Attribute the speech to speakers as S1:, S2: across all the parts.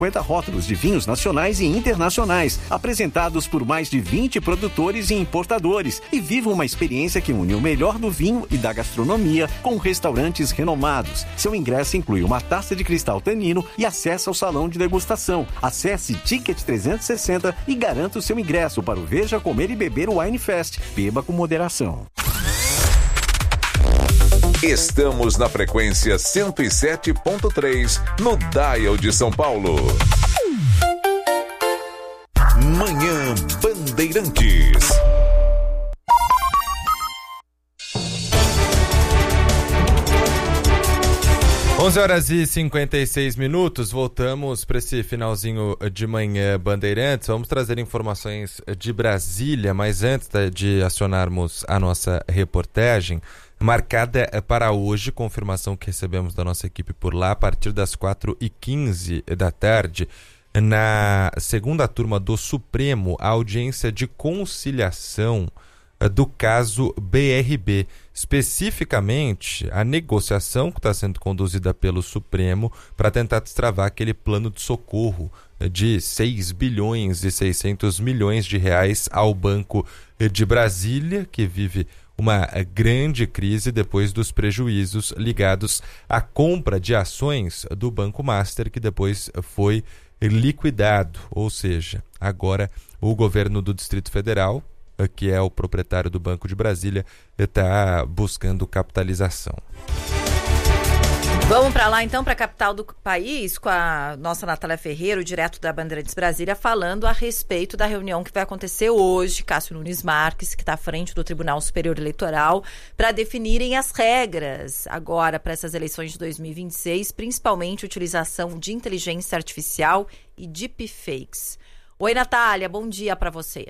S1: 50 rótulos de vinhos nacionais e internacionais, apresentados por mais de 20 produtores e importadores, e viva uma experiência que une o melhor do vinho e da gastronomia com restaurantes renomados. Seu ingresso inclui uma taça de cristal Tanino e acesso ao salão de degustação. Acesse Ticket 360 e garanta o seu ingresso para o Veja, Comer e Beber Wine Fest. Beba com moderação.
S2: Estamos na frequência 107.3 no Dial de São Paulo. Manhã Bandeirantes.
S3: Onze horas e 56 minutos, voltamos para esse finalzinho de manhã Bandeirantes. Vamos trazer informações de Brasília, mas antes de acionarmos a nossa reportagem, marcada para hoje, confirmação que recebemos da nossa equipe por lá, a partir das 4h15 da tarde, na segunda turma do Supremo, a audiência de conciliação do caso BRB, especificamente a negociação que está sendo conduzida pelo Supremo para tentar destravar aquele plano de socorro de 6 bilhões e 600 milhões de reais ao Banco de Brasília, que vive uma grande crise depois dos prejuízos ligados à compra de ações do Banco Master, que depois foi liquidado. Ou seja, agora o governo do Distrito Federal, que é o proprietário do Banco de Brasília, está buscando capitalização.
S4: Vamos para lá então, para a capital do país, com a nossa Natália Ferreira, direto da Bandeirantes Brasília, falando a respeito da reunião que vai acontecer hoje. Cássio Nunes Marques, que está à frente do Tribunal Superior Eleitoral, para definirem as regras agora para essas eleições de 2026, principalmente utilização de inteligência artificial e deepfakes. Oi, Natália, bom dia para você.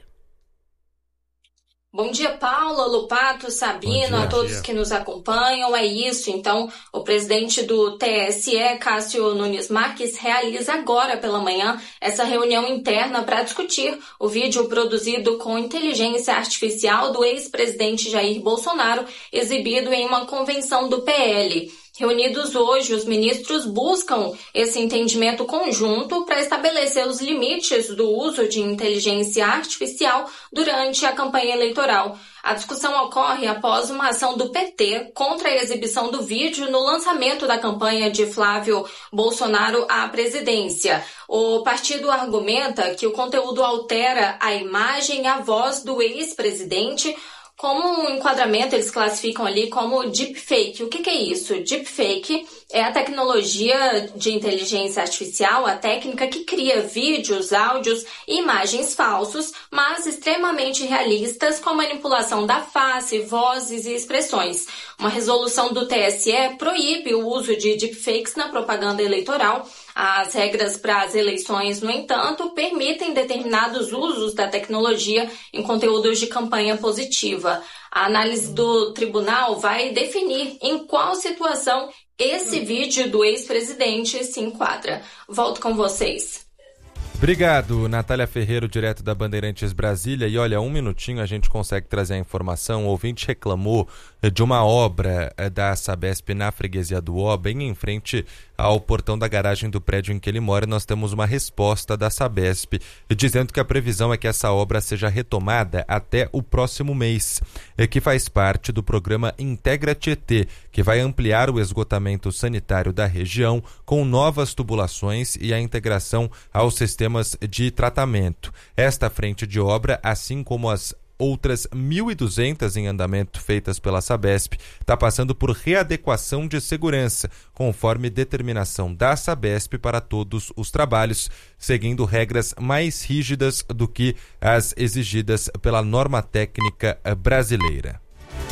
S5: Bom dia, Paula, Lupato, Sabino, a todos que nos acompanham. É isso, então, o presidente do TSE, Cássio Nunes Marques, realiza agora pela manhã essa reunião interna para discutir o vídeo produzido com inteligência artificial do ex-presidente Jair Bolsonaro, exibido em uma convenção do PL. Reunidos hoje, os ministros buscam esse entendimento conjunto para estabelecer os limites do uso de inteligência artificial durante a campanha eleitoral. A discussão ocorre após uma ação do PT contra a exibição do vídeo no lançamento da campanha de Flávio Bolsonaro à presidência. O partido argumenta que o conteúdo altera a imagem e a voz do ex-presidente. Como um enquadramento, eles classificam ali como deepfake. O que é isso? Deepfake é a tecnologia de inteligência artificial, a técnica que cria vídeos, áudios e imagens falsos, mas extremamente realistas, com a manipulação da face, vozes e expressões. Uma resolução do TSE proíbe o uso de deepfakes na propaganda eleitoral. As regras para as eleições, no entanto, permitem determinados usos da tecnologia em conteúdos de campanha positiva. A análise do tribunal vai definir em qual situação esse vídeo do ex-presidente se enquadra. Volto com vocês.
S3: Obrigado, Natália Ferreira, direto da Bandeirantes Brasília. E olha, um minutinho a gente consegue trazer a informação. O ouvinte reclamou de uma obra da Sabesp na freguesia do Ó, bem em frente ao portão da garagem do prédio em que ele mora. Nós temos uma resposta da Sabesp dizendo que a previsão é que essa obra seja retomada até o próximo mês, que faz parte do programa Integra Tietê, que vai ampliar o esgotamento sanitário da região com novas tubulações e a integração aos sistemas de tratamento. Esta frente de obra, assim como as outras 1.200 em andamento feitas pela Sabesp, está passando por readequação de segurança, conforme determinação da Sabesp para todos os trabalhos, seguindo regras mais rígidas do que as exigidas pela norma técnica brasileira.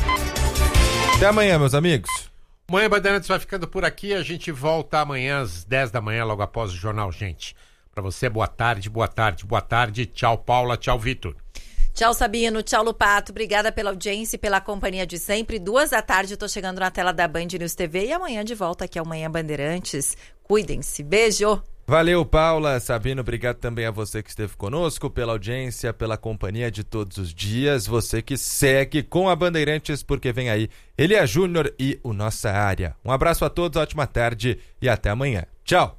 S3: Até amanhã, meus amigos.
S6: Manhã Bandeirantes vai ficando por aqui. A gente volta amanhã às 10 da manhã, logo após o Jornal Gente. Para você, boa tarde, boa tarde, boa tarde. Tchau, Paula. Tchau, Vitor.
S4: Tchau, Sabino. Tchau, Lupato. Obrigada pela audiência e pela companhia de sempre. 2 da tarde, estou chegando na tela da Band News TV e amanhã de volta aqui ao Manhã Bandeirantes. Cuidem-se. Beijo.
S3: Valeu, Paula. Sabino, obrigado também a você que esteve conosco, pela audiência, pela companhia de todos os dias. Você que segue com a Bandeirantes, porque vem aí Elia Júnior e o Nossa Área. Um abraço a todos, ótima tarde e até amanhã. Tchau.